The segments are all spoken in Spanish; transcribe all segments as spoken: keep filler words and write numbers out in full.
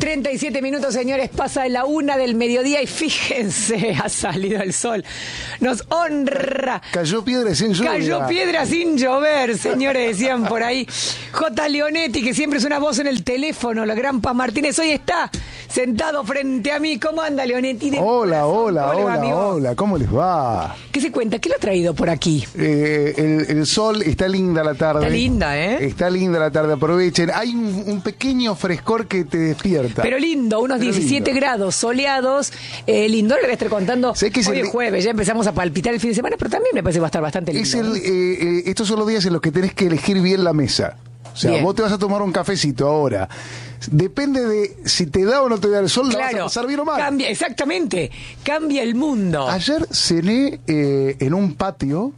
treinta y siete minutos, señores, pasa de la una del mediodía y fíjense, ha salido el sol. Nos honra. Cayó piedra sin lluvia. Cayó piedra sin llover, señores, decían por ahí. J. Leonetti, que siempre es una voz en el teléfono, la gran Paz Martínez, hoy está sentado frente a mí. ¿Cómo anda, Leonetti? De hola, hola, ¿Cómo hola, va, hola, ¿cómo les va? ¿Qué se cuenta? ¿Qué lo ha traído por aquí? Eh, el, el sol, está linda la tarde. Está linda, ¿eh? Está linda la tarde, aprovechen. Hay un, un pequeño frescor que te despierta. Pero lindo, unos Pero diecisiete lindo. grados, soleados. Eh, lindo, le voy a estar contando. Sé que es hoy el- es jueves, ya empezamos a palpitar el fin de semana, pero también me parece que va a estar bastante lindo. Es el, ¿eh? eh, eh, estos son los días en los que tenés que elegir bien la mesa. O sea, Bien. vos te vas a tomar un cafecito ahora. Depende de si te da o no te da el sol, la vas a Claro, pasar bien o mal. cambia, exactamente, cambia el mundo. Ayer cené eh, en un patio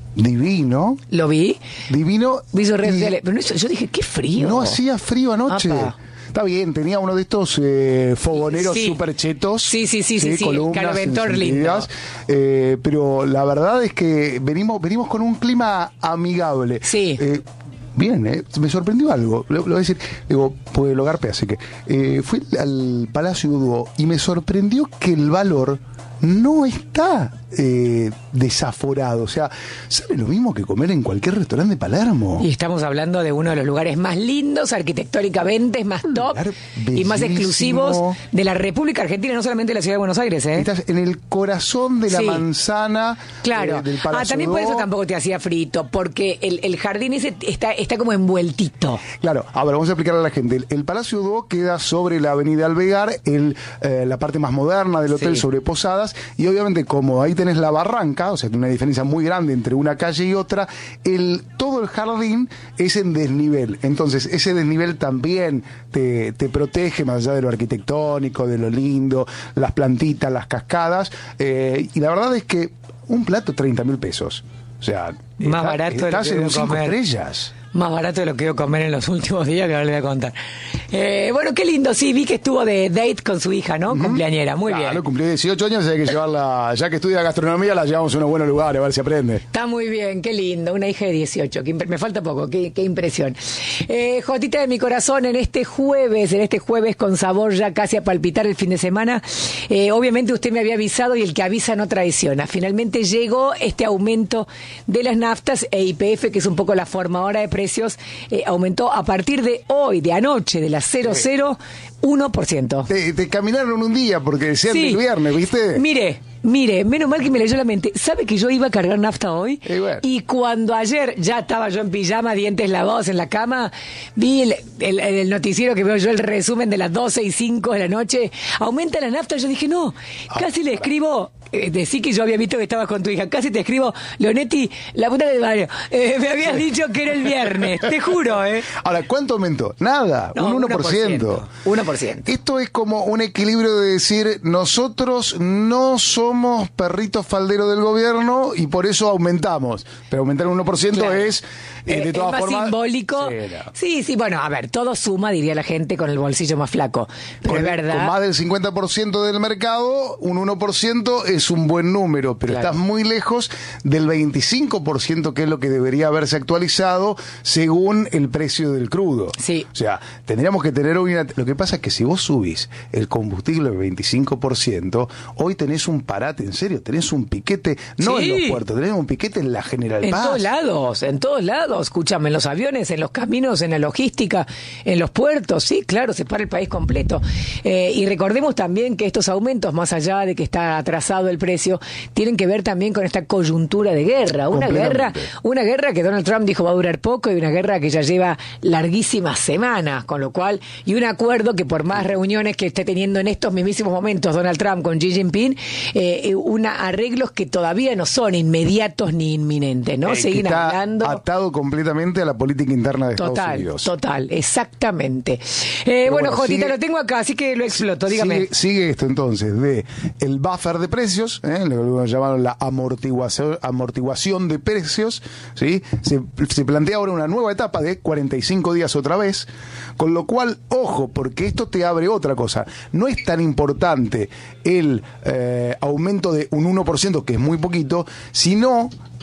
divino, Lo vi, divino. vi sus redes y sociales, pero no, eso- yo dije, qué frío. No hacía frío anoche. Apa. Está bien, tenía uno de estos eh, fogoneros Sí. super chetos. Sí, sí, sí, sí, sí, columnas Caloventor encendidas. Eh, pero la verdad es que venimos, venimos con un clima amigable. Sí. Eh, Bien, eh, me sorprendió algo, lo, lo voy a decir, digo, pues el hogar así que eh, fui al Palacio Uduo y me sorprendió que el valor no está eh, desaforado, o sea, ¿sabe lo mismo que comer en cualquier restaurante de Palermo? Y estamos hablando de uno de los lugares más lindos, arquitectónicamente, más top lugar y más bellísimo. exclusivos de la República Argentina, no solamente de la Ciudad de Buenos Aires, ¿eh? Estás en el corazón de la Sí. manzana Claro. eh, del Ah, Palacio también por Uduo. eso tampoco te hacía frito, porque el, el jardín ese está, está como envueltito. Claro, a ver, vamos a explicarle a la gente. El, el Palacio Uduo queda sobre la avenida Alvear, el, eh, la parte más moderna del hotel, Sí. sobre Posadas, y obviamente como ahí tenés la barranca, o sea, tiene una diferencia muy grande entre una calle y otra, el, todo el jardín es en desnivel. Entonces, ese desnivel también te, te protege, más allá de lo arquitectónico, de lo lindo, las plantitas, las cascadas, eh, y la verdad es que un plato, treinta mil pesos. O sea, Más está- barato de lo estás que en un debo cinco comer. estrellas. Más barato de lo que yo comer en los últimos días, que ahora le voy a contar. Eh, bueno, qué lindo, sí, vi que estuvo de date con su hija, ¿no? Cumpleañera, muy Claro, bien. cumplió dieciocho años, hay que llevarla, ya que estudia gastronomía, la llevamos a unos buenos lugares, a ver si aprende. Está muy bien, qué lindo, una hija de dieciocho, que impre- me falta poco, qué, qué impresión. Eh, Jotita de mi corazón, en este jueves, en este jueves con sabor ya casi a palpitar el fin de semana, eh, obviamente usted me había avisado y el que avisa no traiciona. Finalmente llegó este aumento de las naftas e Y P F, que es un poco la formadora de precios, eh, aumentó a partir de hoy, de anoche, de las cero coma cero uno por ciento. Te, te caminaron un día porque decían Sí. el viernes, ¿viste? Mire, mire, menos mal que me leyó la mente. ¿Sabe que yo iba a cargar nafta hoy? Y bueno. Y cuando ayer ya estaba yo en pijama, dientes lavados en la cama, vi el, el- el noticiero que veo yo, el resumen de las doce y cinco de la noche, aumenta la nafta. Yo dije, no, casi le escribo. Eh, decí que yo había visto que estabas con tu hija. Casi te escribo, Leonetti, la puta de Mario. Eh, me habías dicho que era el viernes, te juro, ¿eh? Ahora, ¿cuánto aumentó? Nada, No, un uno por ciento. uno por ciento. Esto es como un equilibrio de decir, nosotros no somos perritos falderos del gobierno y por eso aumentamos. Pero aumentar un uno por ciento Claro. es, eh, de Eh, todas es más formas... simbólico. Sí, no. Sí, sí, bueno, a ver, todo suma, diría la gente, con el bolsillo más flaco. Pero Con, es verdad. con más del cincuenta por ciento del mercado, un uno por ciento es un buen número, pero Claro. estás muy lejos del veinticinco por ciento que es lo que debería haberse actualizado según el precio del crudo. Sí. O sea, tendríamos que tener una... Lo que pasa es que si vos subís el combustible al veinticinco por ciento, hoy tenés un parate, en serio, tenés un piquete, no Sí. en los puertos, tenés un piquete en la General En Paz. todos lados, en todos lados, escúchame, en los aviones, en los caminos, en la logística, en los puertos, sí, claro, se para el país completo. Eh, y recordemos también que estos aumentos, más allá de que está atrasado el precio, tienen que ver también con esta coyuntura de guerra, una guerra, Completamente. una guerra que Donald Trump dijo va a durar poco y una guerra que ya lleva larguísimas semanas, con lo cual, y un acuerdo que por más reuniones que esté teniendo en estos mismísimos momentos Donald Trump con Xi Jinping, eh, una arreglos que todavía no son inmediatos ni inminentes, ¿no? Eh, que Siguen está hablando. atado completamente a la política interna de Estados Total, Unidos. total, exactamente. Eh, bueno, bueno, Jotita, sigue- lo tengo acá, así que lo exploto, dígame. Sigue, sigue esto entonces de el buffer de precios, ¿eh? Lo que llamaron la amortiguación, amortiguación de precios, ¿sí? Se, se plantea ahora una nueva etapa de cuarenta y cinco días otra vez, con lo cual, ojo, porque esto te abre otra cosa. No es tan importante el eh, aumento de un uno por ciento, que es muy poquito, sino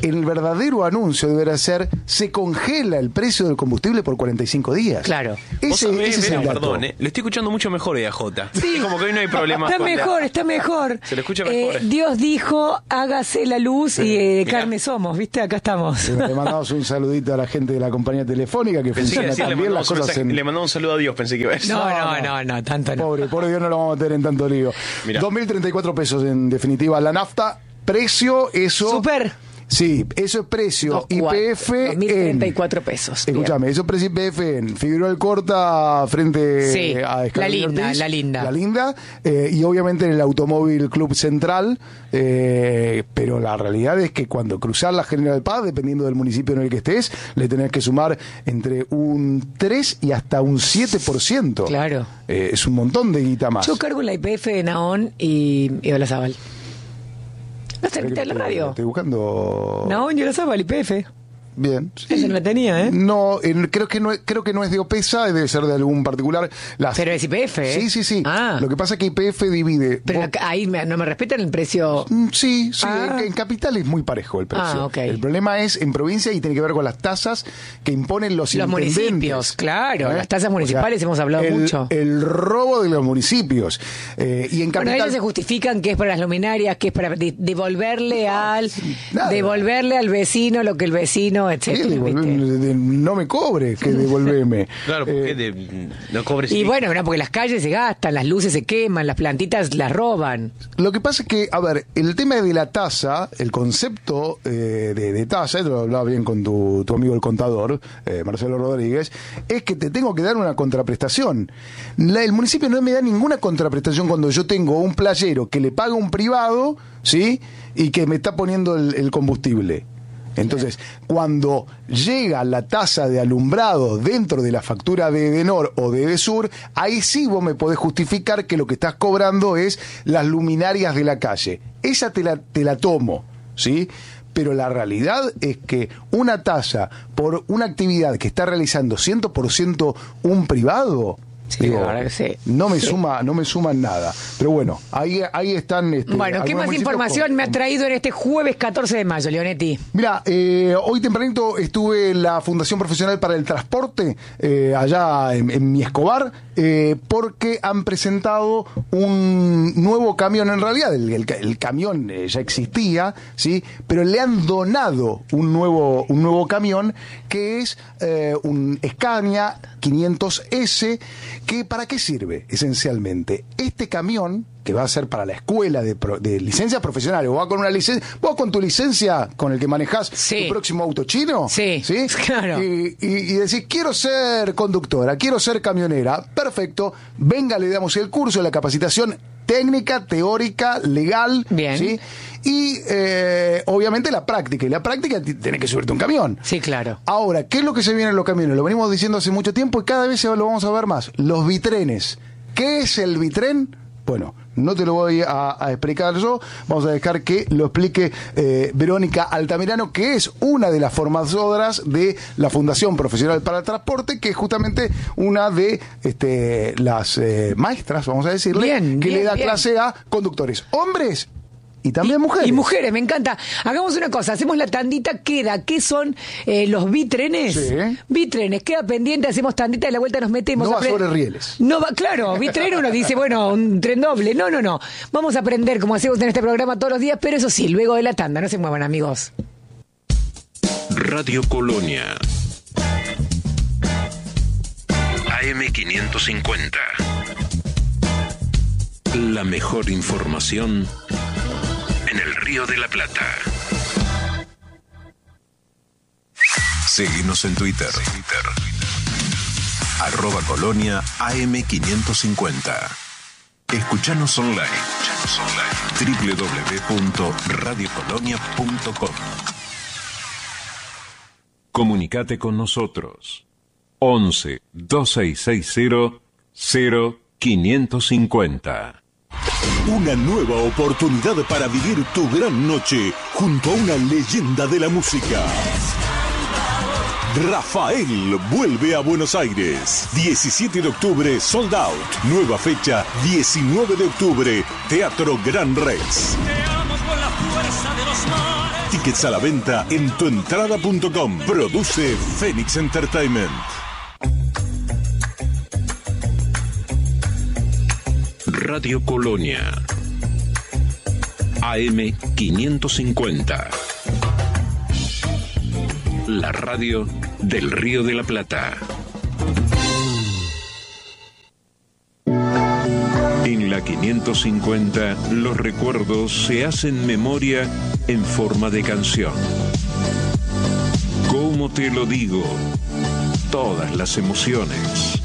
el verdadero anuncio deberá ser: se congela el precio del combustible por cuarenta y cinco días. Claro. Ese, sabés, ese es el dato. Perdón, eh, lo estoy escuchando mucho mejor hoy a Jota. Sí. Como que hoy no hay problema. Está mejor, la... está mejor. Se lo escucha mejor. Eh, Dios dijo, hágase la luz, sí. y eh, de carne somos, ¿viste? Acá estamos. Le mandamos un saludito a la gente de la compañía telefónica que pensé funciona que también las cosas en... Le mandamos un saludo a Dios, pensé que iba a decir. No, no, no, no, tanto no. Pobre, pobre Dios, no lo vamos a meter en tanto lío. Mirá. dos mil treinta y cuatro pesos en definitiva la nafta. Precio, eso... Super. Sí, eso es precio Dos, Y P F dos mil treinta y cuatro pesos. Escúchame, eso es precio Y P F en Figueroa Corta frente sí, a La Linda, Ortiz, La Linda. La Linda, eh, y obviamente en el Automóvil Club Central, eh, pero la realidad es que cuando cruzás la General Paz, dependiendo del municipio en el que estés, le tenés que sumar entre un tres y hasta un siete por ciento. Claro. Eh, es un montón de guita más. Yo cargo la Y P F de Naón y, y Olazábal. ¿No está en la radio? Estoy buscando... Naón y Olazábal, Y P F. Bien. Sí. Esa no la tenía, ¿eh? No, en, creo que no es, creo que no es de OPESA, debe ser de algún particular. Las... Pero es Y P F, ¿eh? Sí, sí, sí. Ah. Lo que pasa es que Y P F divide. Pero vos... ahí me, no me respetan el precio. Sí, sí. Ah. En, en capital es muy parejo el precio. Ah, okay. El problema es en provincia y tiene que ver con las tasas que imponen los, los intendentes. municipios, claro. ¿Eh? Las tasas municipales, o sea, hemos hablado el, mucho. El robo de los municipios. Eh, y en capital. Bueno, ellos se justifican que es para las luminarias, que es para de, devolverle no, al nada. devolverle al vecino lo que el vecino, etcétera. No me cobre, que devolveme. Claro, porque eh, de, no cobres. Y bueno, no, porque las calles se gastan, las luces se queman, las plantitas las roban. Lo que pasa es que, a ver, el tema de la tasa, el concepto eh, de, de tasa, esto lo hablaba bien con tu, tu amigo el contador, eh, Marcelo Rodríguez, es que te tengo que dar una contraprestación. La, el municipio no me da ninguna contraprestación cuando yo tengo un playero que le paga un privado, ¿sí? Y que me está poniendo el, el combustible. Entonces, cuando llega la tasa de alumbrado dentro de la factura de Edenor o de Edesur, ahí sí vos me podés justificar que lo que estás cobrando es las luminarias de la calle. Esa te la, te la tomo, ¿sí? Pero la realidad es que una tasa por una actividad que está realizando cien por ciento un privado... Sí, digo, la verdad que sí. No me sí. suma, no me suman nada. Pero bueno, ahí, ahí están. Este, bueno, ¿qué más información con, me ha traído en este jueves catorce de mayo, Leonetti? Mira, eh, hoy tempranito estuve en la Fundación Profesional para el Transporte, eh, allá en, en Mi Escobar, eh, porque han presentado un nuevo camión. En realidad, el, el, el camión eh, ya existía, ¿sí? Pero le han donado un nuevo, un nuevo camión que es eh, un Scania quinientos ese. ¿Que ¿Para qué sirve esencialmente? Este camión, que va a ser para la escuela de, pro, de licencias profesionales, vos con una licencia, vos con tu licencia con el que manejás sí. tu próximo auto chino, sí, ¿sí? Claro. Y, y, y decís, quiero ser conductora, quiero ser camionera, perfecto, venga, le damos el curso, la capacitación técnica, teórica, legal, bien. ¿sí? Y eh, obviamente la práctica. Y la práctica tiene que subirte un camión. Sí, claro. Ahora, ¿qué es lo que se viene en los camiones? Lo venimos diciendo hace mucho tiempo y cada vez lo vamos a ver más. Los bitrenes. ¿Qué es el bitren? Bueno, no te lo voy a, a explicar yo. Vamos a dejar que lo explique eh, Verónica Altamirano, que es una de las formadoras de la Fundación Profesional para el Transporte, que es justamente una de este, las eh, maestras, vamos a decirle, bien, que bien, le da bien. clase a conductores, hombres y también y, mujeres. Y mujeres, me encanta. Hagamos una cosa, hacemos la tandita, queda. ¿Qué son eh, los bitrenes? Sí. Bitrenes, queda pendiente, hacemos tandita y la vuelta nos metemos. No a va sobre rieles. No va, claro, bitreno uno dice, bueno, un tren doble. No, no, no. Vamos a aprender como hacemos en este programa todos los días, pero eso sí, luego de la tanda. No se muevan, amigos. Radio Colonia. A M quinientos cincuenta. La mejor información en el Río de la Plata. Seguinos en Twitter. Twitter. Arroba Colonia A M quinientos cincuenta. Escuchanos online. Escuchanos online. doble u doble u doble u punto radio colonia punto com. Comunicate con nosotros. once, dos seis seis cero, cero quinientos cincuenta. Una nueva oportunidad para vivir tu gran noche junto a una leyenda de la música. Rafael vuelve a Buenos Aires. diecisiete de octubre, sold out. Nueva fecha, diecinueve de octubre, Teatro Gran Rex. Tickets a la venta en tuentrada punto com. Produce Phoenix Entertainment. Radio Colonia. A M quinientos cincuenta. La radio del Río de la Plata. En la quinientos cincuenta, los recuerdos se hacen memoria en forma de canción. ¿Cómo te lo digo? Todas las emociones.